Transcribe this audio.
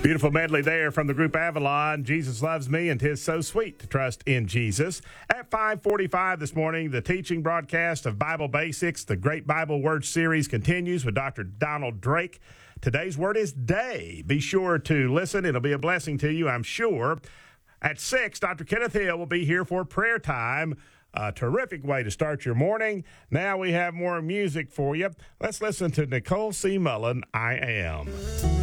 Beautiful medley there from the group Avalon. Jesus loves me, and 'tis so sweet to trust in Jesus. At 5:45 this morning, the teaching broadcast of Bible Basics, the Great Bible Word Series, continues with Dr. Donald Drake. Today's word is day. Be sure to listen. It'll be a blessing to you, I'm sure. At 6, Dr. Kenneth Hill will be here for prayer time. A terrific way to start your morning. Now we have more music for you. Let's listen to Nicole C. Mullen, I Am.